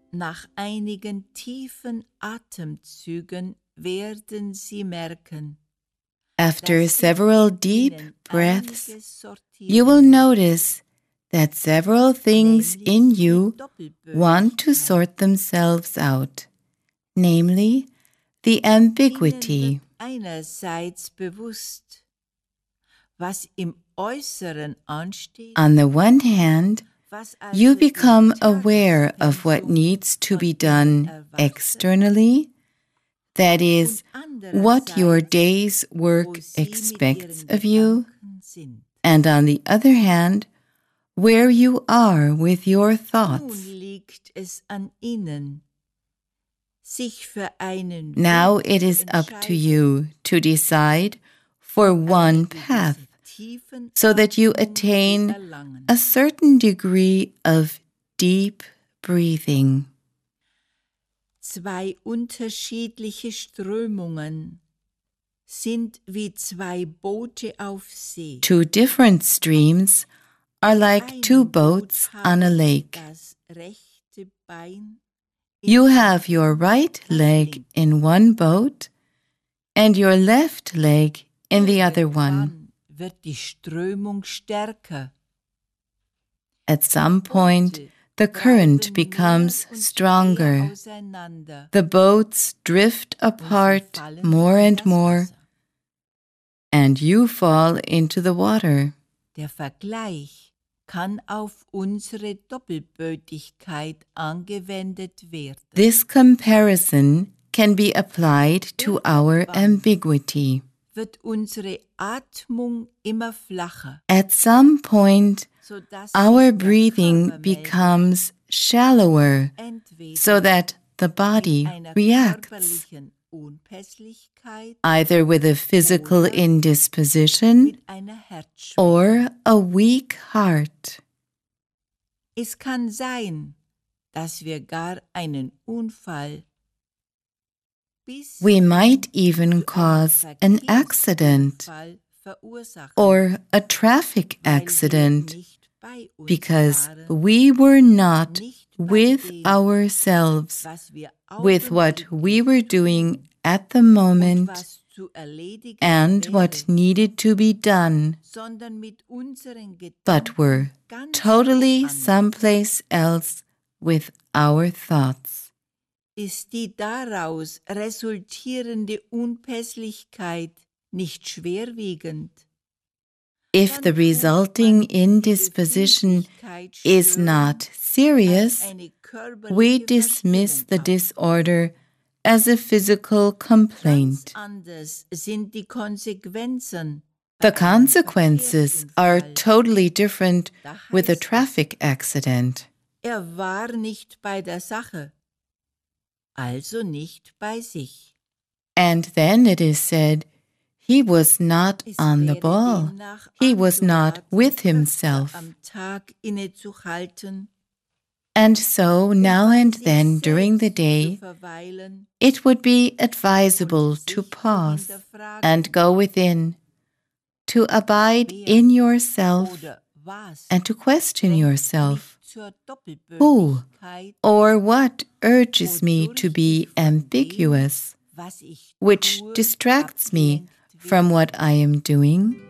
Nach einigen tiefen Atemzügen werden Sie merken, After several deep breaths, you will notice that several things in you want to sort themselves out, namely the ambiguity. Einerseits bewusst, was im Äußeren ansteht, On the one hand, you become aware of what needs to be done externally, that is, what your day's work expects of you, and on the other hand, where you are with your thoughts. Now it is up to you to decide for one path, so that you attain a certain degree of deep breathing. Zwei unterschiedliche Strömungen sind wie zwei Boote auf See. Two different streams are like two boats on a lake. You have your right leg in one boat and your left leg in the other one. Wird die Strömung stärker. At some point, the current becomes stronger. The boats drift apart more and more, and you fall into the water. Der Vergleich kann auf unsere Doppelbötigkeit angewendet werden. This comparison can be applied to our ambiguity. Wird unsere Atmung immer flacher. At some point, our breathing becomes shallower, so that the body reacts, either with a physical indisposition or a weak heart. Es kann sein, dass wir gar einen Unfall, we might even cause an accident or a traffic accident because we were not with ourselves, with what we were doing at the moment and what needed to be done, but were totally someplace else with our thoughts. Ist die daraus resultierende Unpässlichkeit nicht schwerwiegend? If the resulting indisposition is not serious, we dismiss the disorder as a physical complaint. The consequences are totally different with a traffic accident. War nicht bei der Sache. Also nicht bei sich. And then it is said, he was not on the ball. He was not with himself. And so now and then during the day, it would be advisable to pause and go within, to abide in yourself and to question yourself. Who or what urges me to be ambiguous, which distracts me from what I am doing?